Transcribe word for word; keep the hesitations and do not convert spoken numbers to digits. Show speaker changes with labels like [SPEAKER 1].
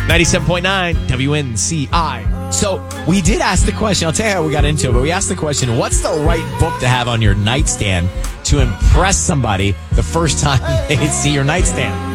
[SPEAKER 1] ninety-seven point nine W N C I.
[SPEAKER 2] So we did ask the question. I'll tell you how we got into it, but we asked the question, what's the right book to have on your nightstand to impress somebody the first time they see your nightstand?